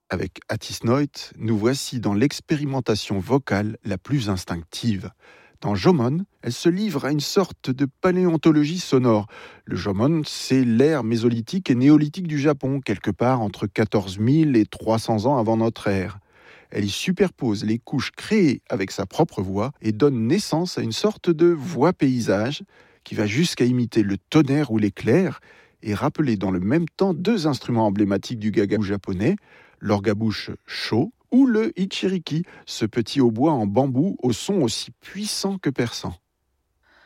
Avec Atis Noit, nous voici dans l'expérimentation vocale la plus instinctive. Dans Jomon, elle se livre à une sorte de paléontologie sonore. Le Jomon, c'est l'ère mésolithique et néolithique du Japon, quelque part entre 14 000 et 300 ans avant notre ère. Elle y superpose les couches créées avec sa propre voix et donne naissance à une sorte de voix-paysage qui va jusqu'à imiter le tonnerre ou l'éclair et rappeler dans le même temps deux instruments emblématiques du gagabu japonais, l'orgabouche sho ou le ichiriki, ce petit hautbois en bambou au son aussi puissant que perçant.